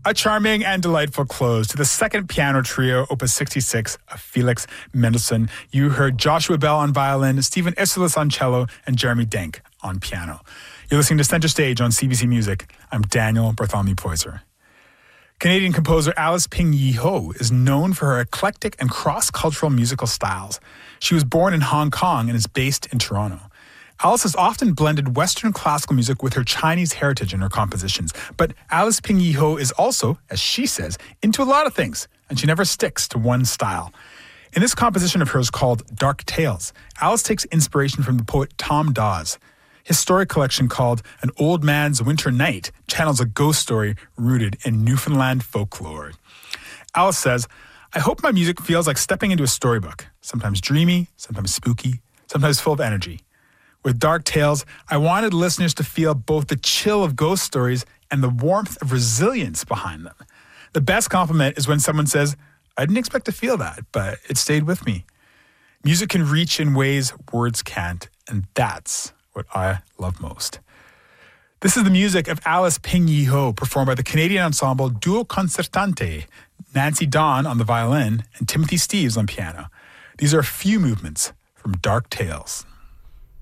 A charming and delightful close to the second piano trio, Opus 66 of Felix Mendelssohn. You heard Joshua Bell on violin, Stephen Isserlis on cello, and Jeremy Denk on piano. You're listening to Center Stage on CBC Music. I'm Daniel Bartholomew Poyser. Canadian composer Alice Ping Yee Ho is known for her eclectic and cross-cultural musical styles. She was born in Hong Kong and is based in Toronto. Alice has often blended Western classical music with her Chinese heritage in her compositions. But Alice Ping Yee Ho is also, as she says, into a lot of things, and she never sticks to one style. In this composition of hers called Dark Tales, Alice takes inspiration from the poet Tom Dawes. His story collection called An Old Man's Winter Night channels a ghost story rooted in Newfoundland folklore. Alice says, I hope my music feels like stepping into a storybook, sometimes dreamy, sometimes spooky, sometimes full of energy. With Dark Tales, I wanted listeners to feel both the chill of ghost stories and the warmth of resilience behind them. The best compliment is when someone says, I didn't expect to feel that, but it stayed with me. Music can reach in ways words can't, and that's what I love most. This is the music of Alice Ping Yee Ho, performed by the Canadian ensemble Duo Concertante, Nancy Dawn on the violin and Timothy Steeves on piano. These are a few movements from Dark Tales.